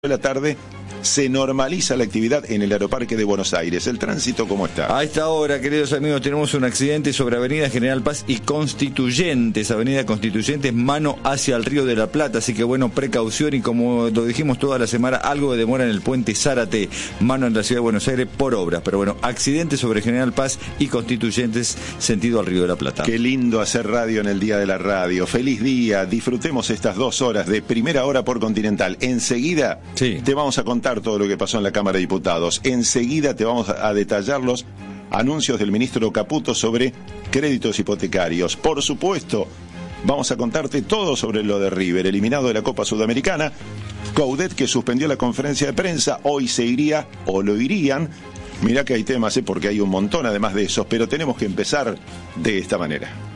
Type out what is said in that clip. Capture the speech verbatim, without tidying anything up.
de la tarde se normaliza la actividad en el Aeroparque de Buenos Aires. ¿El tránsito cómo está? A esta hora, queridos amigos, tenemos un accidente sobre Avenida General Paz y Constituyentes. Avenida Constituyentes, mano hacia el Río de la Plata. Así que bueno, precaución y como lo dijimos toda la semana, algo de demora en el puente Zárate, mano en la ciudad de Buenos Aires por obras. Pero bueno, accidente sobre General Paz y Constituyentes, sentido al Río de la Plata. Qué lindo hacer radio en el Día de la Radio. Feliz día, disfrutemos estas dos horas de primera hora por Continental. Enseguida sí. te vamos a contar todo lo que pasó en la Cámara de Diputados. Enseguida te vamos a detallar los anuncios del ministro Caputo sobre créditos hipotecarios. Por supuesto, vamos a contarte todo sobre lo de River, eliminado de la Copa Sudamericana. Coudet, que suspendió la conferencia de prensa, hoy se iría o lo irían. Mirá que hay temas, ¿eh? Porque hay un montón además de esos, pero tenemos que empezar de esta manera.